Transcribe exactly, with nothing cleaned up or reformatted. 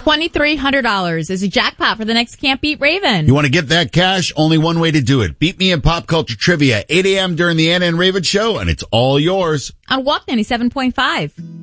twenty-three hundred dollars is a jackpot for the next Can't Beat Raven. You want to get that cash? Only one way to do it. Beat me in pop culture trivia, eight a.m. during the Anna and Raven show, and it's all yours. On Walk ninety-seven point five.